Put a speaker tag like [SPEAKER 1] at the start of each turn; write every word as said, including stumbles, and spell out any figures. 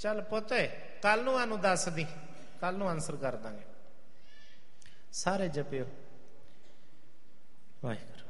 [SPEAKER 1] ਚੱਲ ਪੁੱਤ ਕੱਲ ਨੂੰ ਸਾਨੂੰ ਦੱਸ ਦੀ, ਕੱਲ ਨੂੰ ਆਨਸਰ ਕਰ ਦਾਂਗੇ। ਸਾਰੇ ਜਪਿਓ ਵਾਹਿਗੁਰੂ।